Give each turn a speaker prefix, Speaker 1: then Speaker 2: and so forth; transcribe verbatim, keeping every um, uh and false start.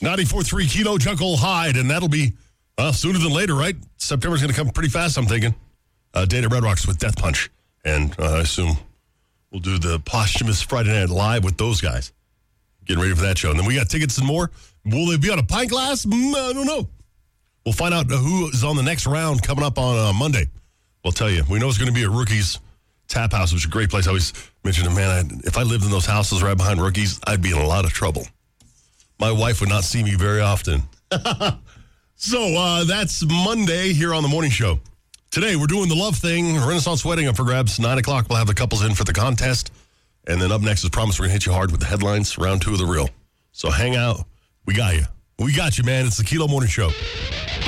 Speaker 1: ninety-four point three Kilo, Jungle Hyde, and that'll be uh, sooner than later, right? September's going to come pretty fast, I'm thinking. Uh, Data Red Rocks with Death Punch, and uh, I assume we'll do the posthumous Friday Night Live with those guys. Getting ready for that show. And then we got tickets and more. Will they be on a pint glass? Mm, I don't know. We'll find out who is on the next round coming up on uh, Monday. We'll tell you. We know it's going to be at Rookies Tap House, which is a great place. I always mention it, man, I, if I lived in those houses right behind Rookies, I'd be in a lot of trouble. My wife would not see me very often. So uh, that's Monday here on the morning show. Today, we're doing the love thing, Renaissance Wedding up for grabs. nine o'clock, we'll have the couples in for the contest. And then up next, as promised, we're going to hit you hard with the headlines, round two of the reel. So hang out. We got you. We got you, man. It's the Kilo Morning Show.